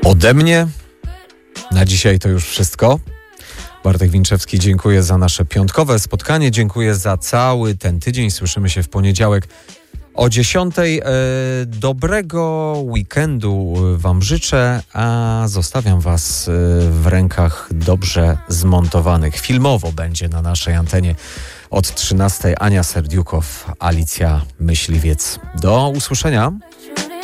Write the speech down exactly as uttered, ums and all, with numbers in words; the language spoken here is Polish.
Ode mnie na dzisiaj to już wszystko. Bartek Winczewski, dziękuję za nasze piątkowe spotkanie. Dziękuję za cały ten tydzień. Słyszymy się w poniedziałek o dziesiątej. E, dobrego weekendu wam życzę, a zostawiam was w rękach dobrze zmontowanych. Filmowo będzie na naszej antenie od trzynastej Ania Serdiukow, Alicja Myśliwiec. Do usłyszenia.